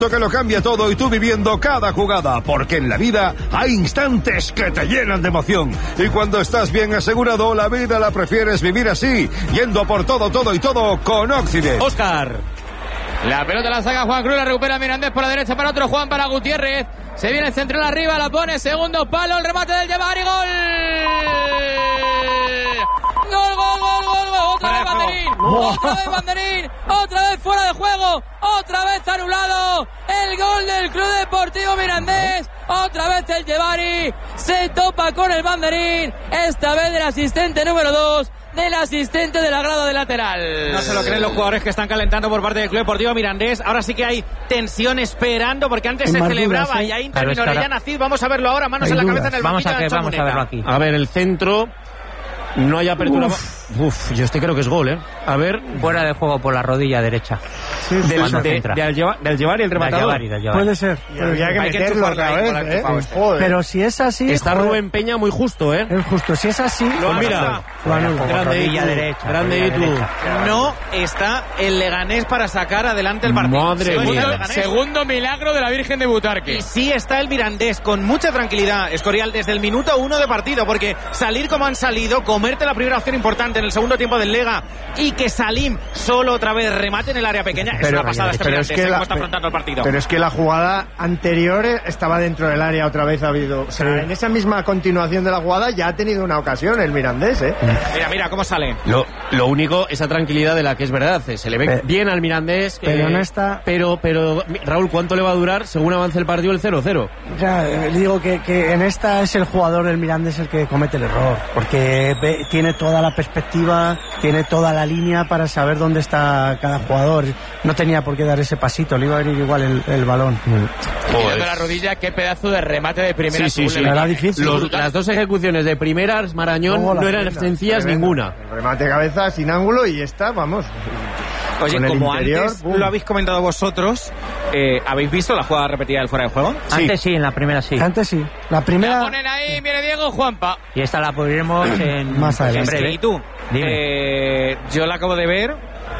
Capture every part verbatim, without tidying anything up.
Que lo cambia todo y tú viviendo cada jugada, porque en la vida hay instantes que te llenan de emoción y cuando estás bien asegurado la vida la prefieres vivir así, yendo por todo, todo y todo con Occident. Óscar. La pelota la saca Juan Cruz, la recupera Mirandés por la derecha para otro Juan, para Gutiérrez. Se viene el central arriba, la pone, segundo palo, el remate del Jebari, gol. Gol, gol, gol, gol, gol, otra vez Banderín, otra vez Banderín, otra vez fuera de juego, otra vez anulado, el gol del Club Deportivo Mirandés, otra vez el Jebari, se topa con el Banderín, esta vez del asistente número dos, del asistente de la grada de lateral. No se lo creen los jugadores que están calentando por parte del Club Deportivo Mirandés. Ahora sí que hay tensión esperando, porque antes se celebraba dudas, ¿eh? Y ahí intervino Orellana Cid. Vamos a verlo ahora, manos en la cabeza en el vamos banquillo a, que, vamos a verlo aquí. A ver, el centro. No hay apertura. Uf. Uf, yo este creo que es gol, ¿eh? A ver. Fuera de juego por la rodilla derecha. Sí, del, de, de, al llevar, del llevar y el rematador. Del Jebari, del Jebari. Puede ser. Y había que hay meterlo que otra vez, ¿eh? Joder. Pero si es así... Está joder. Rubén Peña muy justo, ¿eh? Es justo. Si es así... Pues mira. Grande y tú. Derecha, grande y tú. No está el Leganés para sacar adelante el partido. Madre mía. Segundo milagro de la Virgen de Butarque. Y sí está el Mirandés con mucha tranquilidad, Escorial, desde el minuto uno de partido, porque salir como han salido, comerte la primera opción importante en el segundo tiempo del Lega y que Salim solo otra vez remate en el área pequeña, pero, es una pasada este Mirandés, es que la, cómo está afrontando el partido. Pero es que la jugada anterior estaba dentro del área, otra vez ha habido, o sea, sí. En esa misma continuación de la jugada ya ha tenido una ocasión el Mirandés, ¿eh? Mira, mira cómo sale. Lo, lo único, esa tranquilidad de la que es verdad, se le ve pero, bien al Mirandés, pero eh, no está... Pero, pero, Raúl, ¿cuánto le va a durar según avance el partido el cero cero? Ya, digo que, que en esta es el jugador del Mirandés el que comete el error, porque ve, tiene toda la perspectiva, tiene toda la línea para saber dónde está cada jugador. No tenía por qué dar ese pasito, le iba a venir igual el, el balón. Pues... la rodilla, qué pedazo de remate de primera. Sí, sí, sí. Era difícil. Los, las dos ejecuciones de primeras, Marañón, no, no eran sencillas ninguna. El remate de cabeza sin ángulo y está, vamos. Oye, como interior, antes boom. Lo habéis comentado vosotros, eh, ¿habéis visto la jugada repetida del fuera de juego? Sí. Antes sí, en la primera sí. Antes sí. La primera... La ponen ahí, viene Diego, Juanpa. Y esta la pondremos en... Más adelante. En breve. ¿Y tú? Eh, yo la acabo de ver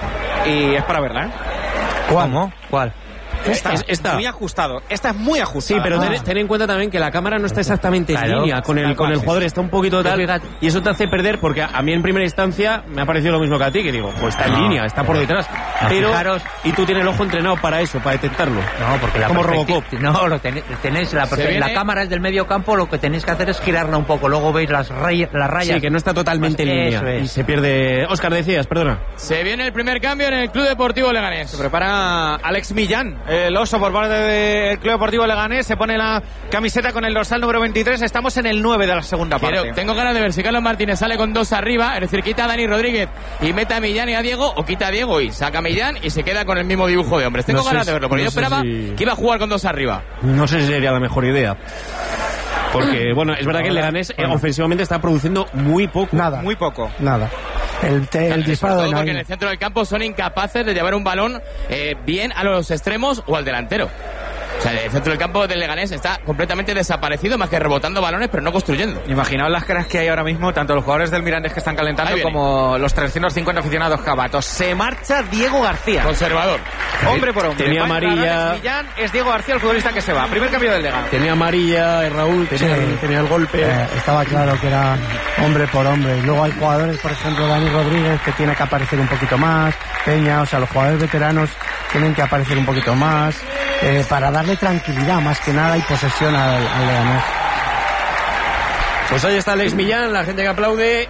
y es para verla, ¿eh? ¿Cómo? ¿Cuál? Esta, es, esta. Muy ajustado. Esta es muy ajustada. Sí, pero ah. ten, ten en cuenta también que la cámara no está exactamente claro. en línea con el, con el jugador, está un poquito tal, y eso te hace perder, porque a mí en primera instancia me ha parecido lo mismo que a ti, que digo, pues está en no. línea, está por detrás. No, pero, fijaros, y tú tienes el ojo entrenado para eso, para detectarlo. No, porque la como Robocop. No, lo tenéis, tenéis la, la cámara es del medio campo, lo que tenéis que hacer es girarla un poco, luego veis las, ray, las rayas. Sí, que no está totalmente pues en línea. Es. Y se pierde. Óscar, decías, perdona. Se viene el primer cambio en el Club Deportivo Leganés. Se prepara Alex Millán, el oso por parte del Club Deportivo Leganés, se pone la camiseta con el dorsal número veintitrés, estamos en el nueve de la segunda parte. Pero tengo ganas de ver si Carlos Martínez sale con dos arriba, es decir, quita a Dani Rodríguez y mete a Millán y a Diego, o quita a Diego y saca a Millán y se queda con el mismo dibujo de hombres. Tengo no ganas sé, de verlo, porque no yo esperaba si... que iba a jugar con dos arriba. No sé si sería la mejor idea. Porque, bueno, es verdad que el Leganés eh, ofensivamente está produciendo muy poco. Nada. Muy poco. Nada. El, te, el disparo de porque en el centro del campo son incapaces de llevar un balón eh, bien a los extremos o al delantero. O sea, el centro del campo del Leganés está completamente desaparecido, más que rebotando balones, pero no construyendo. Imaginaos las caras que hay ahora mismo, tanto los jugadores del Mirandés que están calentando como los trescientos cincuenta aficionados cabatos. Se marcha Diego García. Conservador. Hombre por hombre. Tenía amarilla. Millán, es Diego García el futbolista que se va. Primer cambio del Lega. Tenía amarilla, Raúl, tenía, sí, tenía el golpe. Eh, estaba claro que era hombre por hombre. Y luego hay jugadores, por ejemplo, Dani Rodríguez, que tiene que aparecer un poquito más. Peña, o sea, los jugadores veteranos tienen que aparecer un poquito más. Eh, para darle tranquilidad más que nada y posesión al, al Leganés. Pues ahí está Alex Millán, la gente que aplaude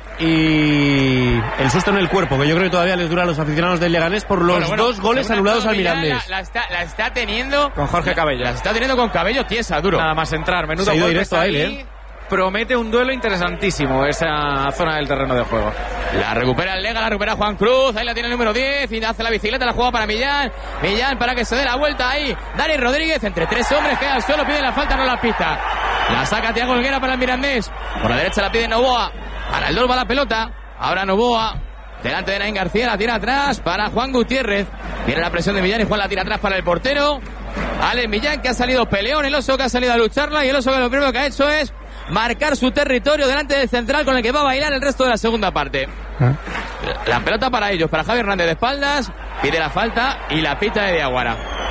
y el susto en el cuerpo, que yo creo que todavía les dura a los aficionados del Leganés por los bueno, bueno, dos goles anulados al Mirandés. La, la, está, la está teniendo con Jorge Cabello. La está teniendo con Cabello tiesa, duro. Nada más entrar, menudo se ha ido golpe directo a él, ¿eh? Promete un duelo interesantísimo esa zona del terreno de juego. La recupera el Lega, la recupera Juan Cruz, ahí la tiene el número diez y hace la bicicleta, la juega para Millán. Millán para que se dé la vuelta ahí. Dani Rodríguez entre tres hombres, queda al suelo, pide la falta, no la pista. La saca Thiago Helguera para el Mirandés. Por la derecha la pide Novoa. Para el dos va la pelota. Ahora Novoa. Delante de Nain García, la tira atrás para Juan Gutiérrez. Viene la presión de Millán y Juan la tira atrás para el portero. Alex Millán, que ha salido peleón, el oso que ha salido a lucharla, y el oso que lo primero que ha hecho es marcar su territorio delante del central con el que va a bailar el resto de la segunda parte. ¿Eh? La pelota para ellos, para Javi Hernández de espaldas, pide la falta y la pita de Diaguara.